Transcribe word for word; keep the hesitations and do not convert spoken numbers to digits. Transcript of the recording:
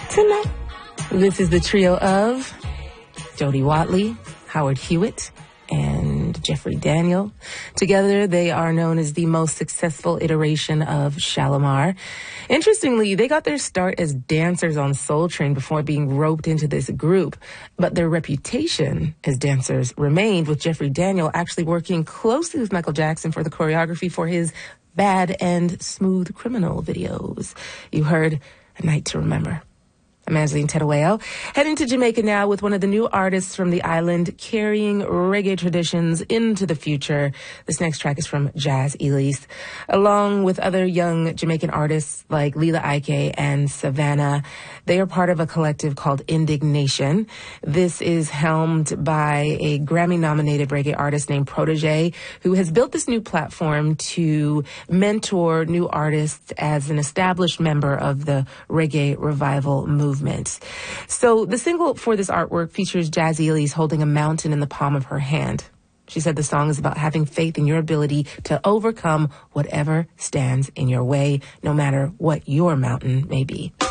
tonight. This is the trio of Jody Watley, Howard Hewitt, and Jeffrey Daniel. Together, they are known as the most successful iteration of Shalamar. Interestingly, they got their start as dancers on Soul Train before being roped into this group, but their reputation as dancers remained, with Jeffrey Daniel actually working closely with Michael Jackson for the choreography for his Bad and Smooth Criminal videos. You heard A Night to Remember. I'm Angeline Terueo, heading to Jamaica now with one of the new artists from the island carrying reggae traditions into the future. This next track is from Jazz Elise, along with other young Jamaican artists like Lila Ike and Savannah. They are part of a collective called Indignation. This is helmed by a Grammy-nominated reggae artist named Protege, who has built this new platform to mentor new artists as an established member of the reggae revival movement. So the single for this artwork features Jazzy Elise holding a mountain in the palm of her hand. She said the song is about having faith in your ability to overcome whatever stands in your way, no matter what your mountain may be.